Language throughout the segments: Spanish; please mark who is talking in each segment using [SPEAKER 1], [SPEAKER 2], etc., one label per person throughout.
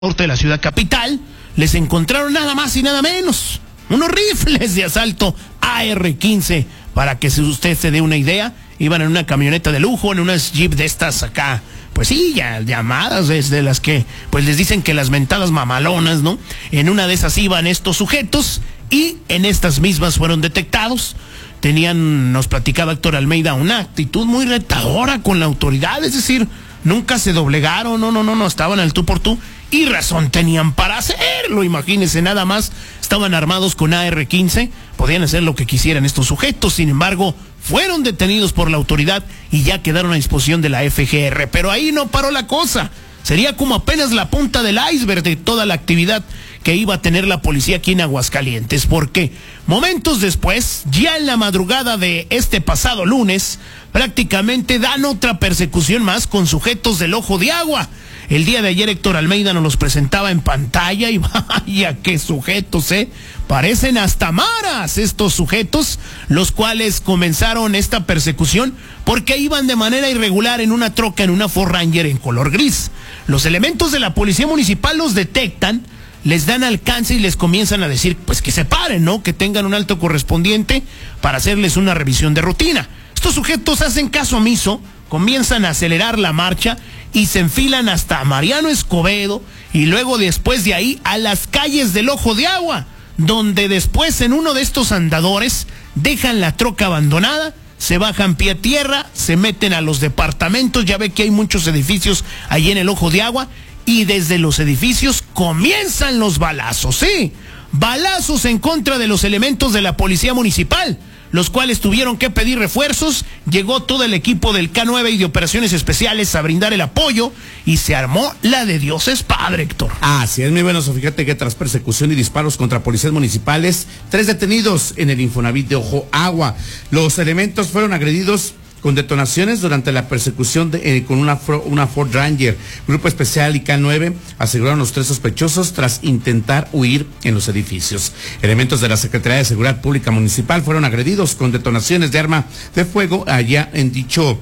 [SPEAKER 1] norte de la ciudad capital, les encontraron nada más y nada menos unos rifles de asalto AR-15, para que usted se dé una idea. Iban en una camioneta de lujo, en unas Jeep de estas acá, pues sí, ya llamadas desde las que pues les dicen que las mentadas mamalonas, ¿no? En una de esas iban estos sujetos y en estas mismas fueron detectados. Tenían, nos platicaba Héctor Almeida, una actitud muy retadora con la autoridad, es decir, nunca se doblegaron, no, estaban al tú por tú, y razón tenían para hacerlo, imagínense nada más, estaban armados con AR-15, podían hacer lo que quisieran estos sujetos, sin embargo, fueron detenidos por la autoridad y ya quedaron a disposición de la FGR, pero ahí no paró la cosa, sería como apenas la punta del iceberg de toda la actividad que iba a tener la policía aquí en Aguascalientes, porque momentos después, ya en la madrugada de este pasado lunes, prácticamente dan otra persecución más con sujetos del Ojo de Agua. El día de ayer Héctor Almeida nos los presentaba en pantalla y vaya qué sujetos, parecen hasta maras estos sujetos, los cuales comenzaron esta persecución porque iban de manera irregular en una troca, en una Ford Ranger en color gris. Los elementos de la policía municipal los detectan, les dan alcance y les comienzan a decir pues que se paren, ¿no? Que tengan un alto correspondiente para hacerles una revisión de rutina. Estos sujetos hacen caso omiso, comienzan a acelerar la marcha y se enfilan hasta Mariano Escobedo y luego después de ahí a las calles del Ojo de Agua, donde después en uno de estos andadores dejan la troca abandonada, se bajan pie a tierra, se meten a los departamentos, ya ve que hay muchos edificios ahí en el Ojo de Agua, y desde los edificios comienzan los balazos, sí, balazos en contra de los elementos de la policía municipal, los cuales tuvieron que pedir refuerzos. Llegó todo el equipo del K9 y de operaciones especiales a brindar el apoyo y se armó la de Dios es padre, Héctor.
[SPEAKER 2] Así es, muy bueno. Fíjate que tras persecución y disparos contra policías municipales, 3 detenidos en el Infonavit de Ojo Agua. Los elementos fueron agredidos con detonaciones durante la persecución con una Ford Ranger. Grupo Especial y K9 aseguraron los 3 sospechosos tras intentar huir en los edificios. Elementos de la Secretaría de Seguridad Pública Municipal fueron agredidos con detonaciones de arma de fuego allá en dicho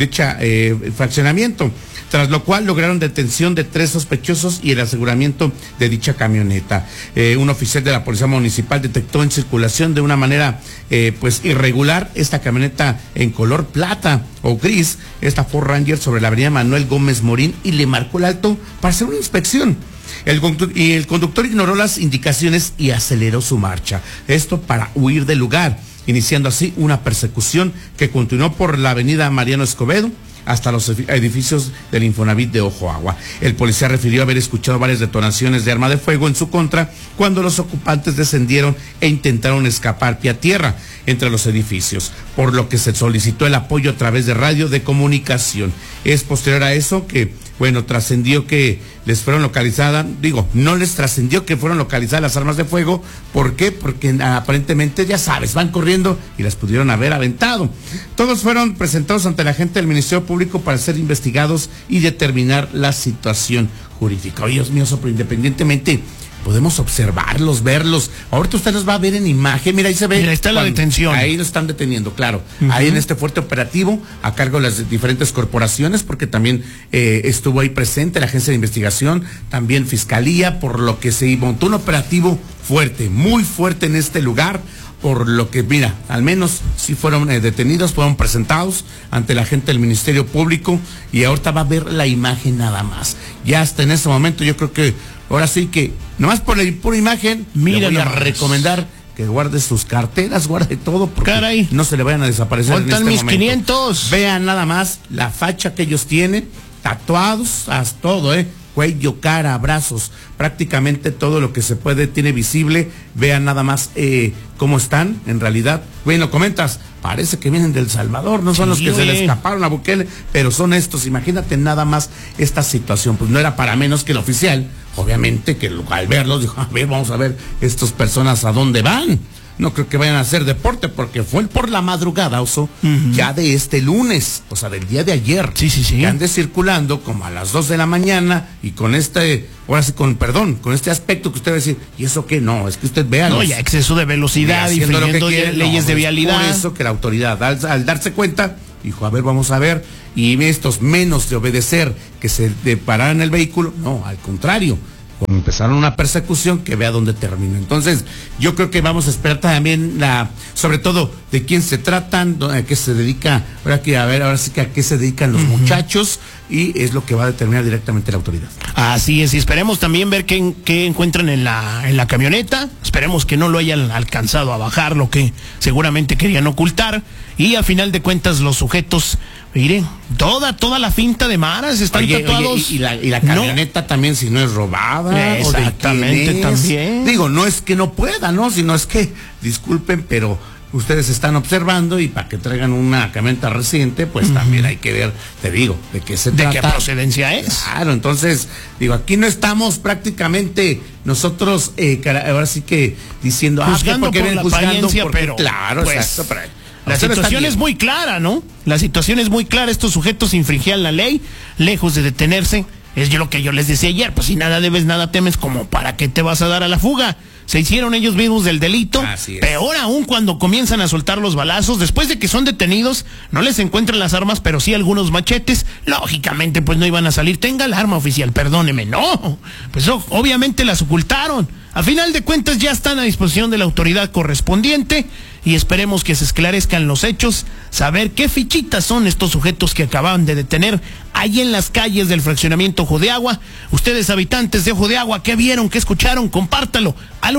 [SPEAKER 2] fraccionamiento, tras lo cual lograron detención de 3 sospechosos y el aseguramiento de dicha camioneta. Un oficial de la Policía Municipal detectó en circulación de una manera irregular esta camioneta en color plata o gris, esta Ford Ranger, sobre la avenida Manuel Gómez Morín, y le marcó el alto para hacer una inspección. El conductor ignoró las indicaciones y aceleró su marcha, esto para huir del lugar, iniciando así una persecución que continuó por la avenida Mariano Escobedo hasta los edificios del Infonavit de Ojo Agua. El policía refirió haber escuchado varias detonaciones de arma de fuego en su contra cuando los ocupantes descendieron e intentaron escapar pie a tierra entre los edificios, por lo que se solicitó el apoyo a través de radio de comunicación. Es posterior a eso que, trascendió que les fueron localizadas, no les trascendió que fueron localizadas las armas de fuego. ¿Por qué? Porque aparentemente, ya sabes, van corriendo y las pudieron haber aventado. Todos fueron presentados ante la gente del Ministerio Público para ser investigados y determinar la situación jurídica. Oye, Dios mío, pero independientemente, podemos observarlos, verlos. Ahorita usted los va a ver en imagen. Mira, ahí se ve.
[SPEAKER 1] Mira, ahí está la detención.
[SPEAKER 2] Ahí los están deteniendo, claro. Ahí en este fuerte operativo, a cargo de las diferentes corporaciones, porque también estuvo ahí presente la Agencia de Investigación, también Fiscalía, por lo que se montó un operativo fuerte, muy fuerte en este lugar, por lo que, mira, al menos sí fueron detenidos, fueron presentados ante la gente del Ministerio Público, y ahorita va a ver la imagen nada más. Ya hasta en ese momento yo creo que ahora sí que, nomás por la pura imagen, le voy a recomendar que guarde sus carteras, guarde todo, porque no se le vayan a desaparecer en este momento.
[SPEAKER 1] 500.
[SPEAKER 2] Vean nada más la facha que ellos tienen, tatuados, haz todo, cuello, cara, brazos, prácticamente todo lo que se puede tiene visible. Vean nada más cómo están en realidad. Bueno, comentas, parece que vienen del Salvador, no son los que se le escaparon a Bukele, pero son estos. Imagínate nada más esta situación, pues no era para menos que el oficial, obviamente, que al verlos dijo, a ver, vamos a ver estas personas a dónde van. No creo que vayan a hacer deporte, porque fue por la madrugada, Oso, ya de este lunes, o sea, del día de ayer.
[SPEAKER 1] Sí.
[SPEAKER 2] Que ande circulando como a las 2 de la mañana y con con este aspecto que usted va a decir, ¿y eso qué? No, es que usted vea.
[SPEAKER 1] No, ya exceso de velocidad, infringiendo leyes de vialidad.
[SPEAKER 2] Por eso que la autoridad, al darse cuenta, dijo, a ver, vamos a ver, y estos menos de obedecer que se pararan el vehículo, no, al contrario, como empezaron una persecución, que vea dónde termina. Entonces, yo creo que vamos a esperar también sobre todo de quién se tratan, a qué se dedica, ahora sí que a qué se dedican los muchachos, y es lo que va a determinar directamente la autoridad.
[SPEAKER 1] Así es, y esperemos también ver qué encuentran en la camioneta. Esperemos que no lo hayan alcanzado a bajar, lo que seguramente querían ocultar, y a final de cuentas los sujetos, miren, toda la finta de maras están tatuados.
[SPEAKER 2] Y la camioneta también, si no es robada.
[SPEAKER 1] Exactamente, también.
[SPEAKER 2] Digo, no es que no pueda, ¿no? Sino es que, disculpen, pero ustedes están observando, y para que traigan una camioneta reciente, pues también hay que ver, te digo, de qué se trata.
[SPEAKER 1] ¿De qué procedencia es?
[SPEAKER 2] Claro, entonces, digo, aquí no estamos prácticamente nosotros, ahora sí que diciendo,
[SPEAKER 1] juzgando por la apariencia, pero
[SPEAKER 2] claro,
[SPEAKER 1] pues,
[SPEAKER 2] exacto, pero
[SPEAKER 1] la situación es muy clara, ¿no? La situación es muy clara. Estos sujetos infringían la ley, lejos de detenerse. Es lo que yo les decía ayer, pues si nada debes, nada temes, como para qué te vas a dar a la fuga. Se hicieron ellos mismos del delito. Peor aún cuando comienzan a soltar los balazos, después de que son detenidos, no les encuentran las armas, pero sí algunos machetes. Lógicamente, pues no iban a salir, tenga el arma, oficial, perdóneme. No, pues obviamente las ocultaron. A final de cuentas ya están a disposición de la autoridad correspondiente, y esperemos que se esclarezcan los hechos, saber qué fichitas son estos sujetos que acaban de detener ahí en las calles del fraccionamiento Ojo de Agua. Ustedes, habitantes de Ojo de Agua, ¿qué vieron, qué escucharon? Compártalo al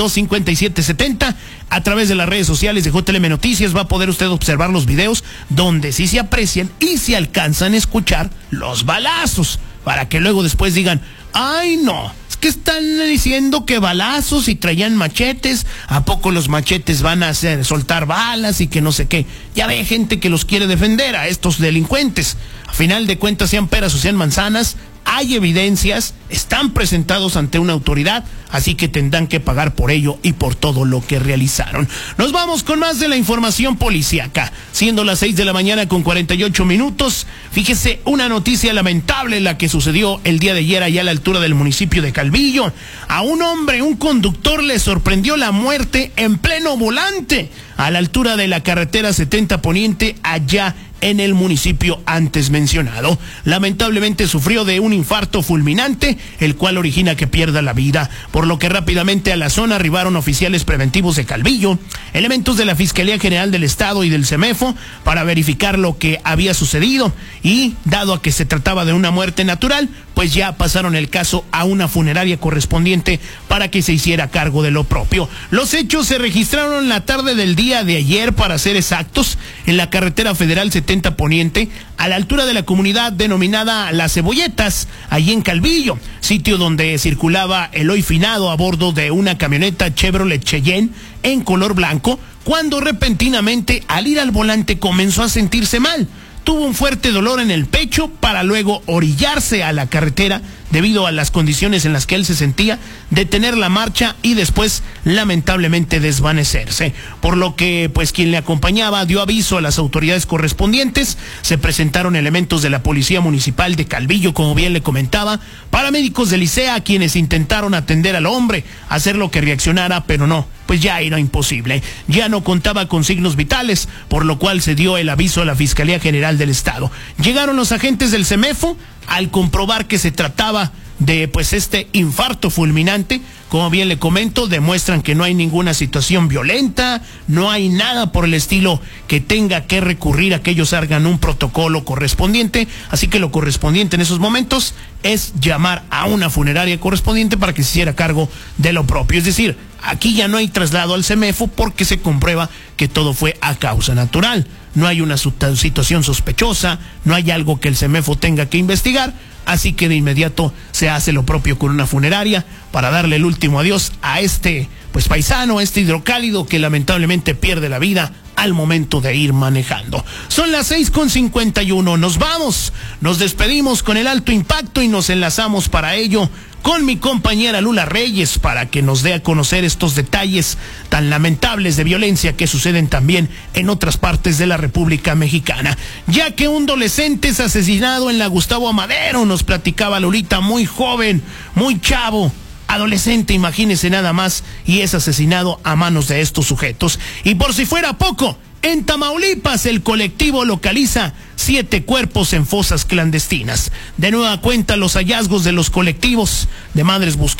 [SPEAKER 1] 122-5770. A través de las redes sociales de JLM Noticias va a poder usted observar los videos donde sí se aprecian y se alcanzan a escuchar los balazos, para que luego después digan, ay no, que están diciendo que balazos y traían machetes, ¿a poco los machetes van a soltar balas y que no sé qué? Ya ve gente que los quiere defender a estos delincuentes. A final de cuentas, sean peras o sean manzanas, hay evidencias, están presentados ante una autoridad, así que tendrán que pagar por ello y por todo lo que realizaron. Nos vamos con más de la información policíaca, siendo las 6 de la mañana con 48 minutos. Fíjese, una noticia lamentable la que sucedió el día de ayer allá a la altura del municipio de Calvillo. A un hombre, un conductor, le sorprendió la muerte en pleno volante a la altura de la carretera 70 Poniente, allá en el municipio antes mencionado. Lamentablemente sufrió de un infarto fulminante, el cual origina que pierda la vida, por lo que rápidamente a la zona arribaron oficiales preventivos de Calvillo, elementos de la Fiscalía General del Estado y del CEMEFO para verificar lo que había sucedido, y dado a que se trataba de una muerte natural, pues ya pasaron el caso a una funeraria correspondiente para que se hiciera cargo de lo propio. Los hechos se registraron la tarde del día de ayer, para ser exactos, en la carretera federal 70 Poniente, a la altura de la comunidad denominada Las Cebolletas, allí en Calvillo, sitio donde circulaba el hoy finado a bordo de una camioneta Chevrolet Cheyenne en color blanco, cuando repentinamente al ir al volante comenzó a sentirse mal. Tuvo un fuerte dolor en el pecho para luego orillarse a la carretera debido a las condiciones en las que él se sentía, detener la marcha y después lamentablemente desvanecerse. Por lo que pues quien le acompañaba dio aviso a las autoridades correspondientes, se presentaron elementos de la Policía Municipal de Calvillo, como bien le comentaba, paramédicos de Licea, quienes intentaron atender al hombre, hacer lo que reaccionara, pero no, pues ya era imposible. Ya no contaba con signos vitales, por lo cual se dio el aviso a la Fiscalía General del Estado. Llegaron los agentes del CEMEFO al comprobar que se trataba de pues este infarto fulminante. Como bien le comento, demuestran que no hay ninguna situación violenta, no hay nada por el estilo que tenga que recurrir a que ellos hagan un protocolo correspondiente, así que lo correspondiente en esos momentos es llamar a una funeraria correspondiente para que se hiciera cargo de lo propio. Es decir, aquí ya no hay traslado al CEMEFO porque se comprueba que todo fue a causa natural. No hay una situación sospechosa, no hay algo que el CEMEFO tenga que investigar, así que de inmediato se hace lo propio con una funeraria para darle el último adiós a este pues paisano, a este hidrocálido que lamentablemente pierde la vida al momento de ir manejando. Son las 6:51, nos vamos, nos despedimos con el alto impacto y nos enlazamos para ello con mi compañera Lula Reyes para que nos dé a conocer estos detalles tan lamentables de violencia que suceden también en otras partes de la República Mexicana. Ya que un adolescente es asesinado en la Gustavo Amadero, nos platicaba Lolita, muy joven, muy chavo, adolescente, imagínese nada más, y es asesinado a manos de estos sujetos. Y por si fuera poco, En Tamaulipas, el colectivo localiza 7 cuerpos en fosas clandestinas. De nueva cuenta, los hallazgos de los colectivos de madres buscadas